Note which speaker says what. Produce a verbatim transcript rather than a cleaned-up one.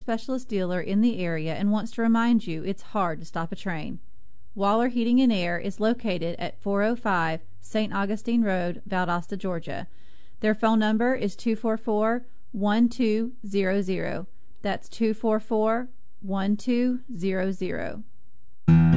Speaker 1: specialist dealer in the area and wants to remind you it's hard to stop a train. Waller Heating and Air is located at four oh five Saint Augustine Road, Valdosta, Georgia. Their phone number is two four four, one two zero zero. That's two four four, one two zero zero.